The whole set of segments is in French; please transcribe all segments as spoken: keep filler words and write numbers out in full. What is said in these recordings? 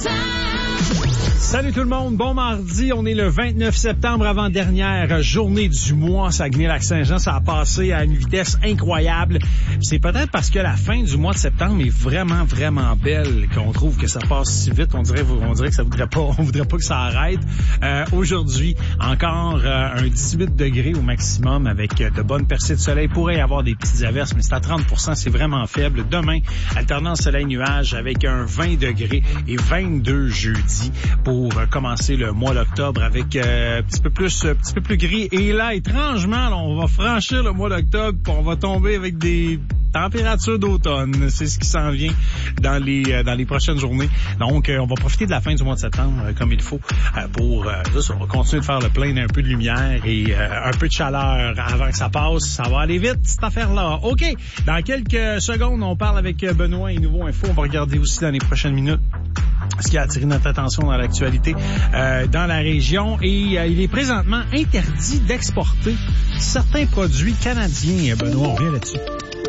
Salut tout le monde, bon mardi, on est le vingt-neuf septembre, avant-dernière journée du mois, Saguenay-Lac-Saint-Jean, ça a passé à une vitesse incroyable. C'est peut-être parce que la fin du mois de septembre est vraiment, vraiment belle qu'on trouve que ça passe si vite, on dirait, on dirait que ça voudrait pas, on voudrait pas que ça arrête. Euh, aujourd'hui, encore euh, un dix-huit degrés au maximum avec de bonnes percées de soleil, pourrait y avoir des petites averses, mais c'est à trente pour cent, c'est vraiment faible. Demain, alternance soleil-nuage avec un vingt degrés et vingt-deux jeudi pour Pour commencer le mois d'octobre avec euh, un petit peu plus un petit peu plus gris. Et là, étrangement, là, on va franchir le mois d'octobre puis on va tomber avec des températures d'automne. C'est ce qui s'en vient dans les euh, dans les prochaines journées. Donc, euh, on va profiter de la fin du mois de septembre euh, comme il faut euh, pour euh, ça, on va continuer de faire le plein d'un peu de lumière et euh, un peu de chaleur avant que ça passe. Ça va aller vite, cette affaire-là. OK, dans quelques secondes, on parle avec Benoît et Nouveau Info. On va regarder aussi dans les prochaines minutes ce qui a attiré notre attention dans l'actualité euh, dans la région. Et euh, il est présentement interdit d'exporter certains produits canadiens. Benoît, on revient là-dessus.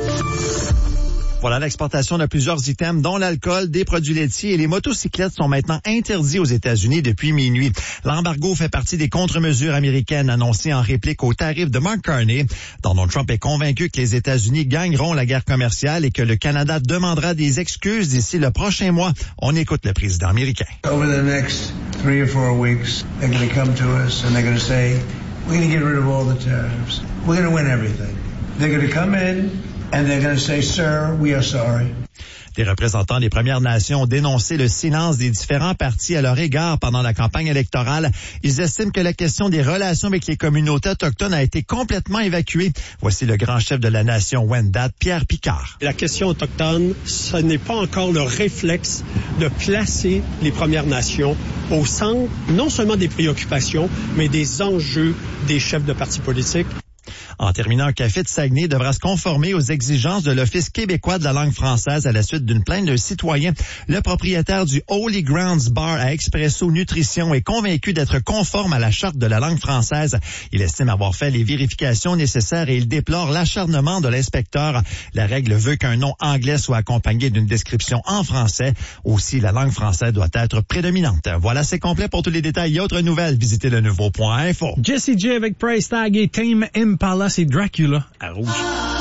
Voilà, l'exportation de plusieurs items, dont l'alcool, des produits laitiers et les motocyclettes sont maintenant interdits aux États-Unis depuis minuit. L'embargo fait partie des contre-mesures américaines annoncées en réplique aux tarifs de Mark Carney. Donald Trump est convaincu que les États-Unis gagneront la guerre commerciale et que le Canada demandera des excuses d'ici le prochain mois. On écoute le président américain. Over the next three or four weeks, they're going to come to us and they're going to say, we're going to get rid of all the tariffs. We're going to win everything. They're going to come in and they're going to say, sir, we are sorry. Des représentants des Premières Nations ont dénoncé le silence des différents partis à leur égard pendant la campagne électorale. Ils estiment que la question des relations avec les communautés autochtones a été complètement évacuée. Voici le grand chef de la nation Wendat, Pierre Picard. La question autochtone, ce n'est pas encore le réflexe de placer les Premières Nations au centre, non seulement des préoccupations, mais des enjeux des chefs de partis politiques. En terminant, un café de Saguenay devra se conformer aux exigences de l'Office québécois de la langue française à la suite d'une plainte d'un citoyen. Le propriétaire du Holy Grounds Bar à Expresso Nutrition est convaincu d'être conforme à la charte de la langue française. Il estime avoir fait les vérifications nécessaires et il déplore l'acharnement de l'inspecteur. La règle veut qu'un nom anglais soit accompagné d'une description en français. Aussi, la langue française doit être prédominante. Voilà, c'est complet. Pour tous les détails et autres nouvelles, visitez le nouveau point info. Jessie J avec Price Tag et Tame Impala, c'est Dracula à Rouge.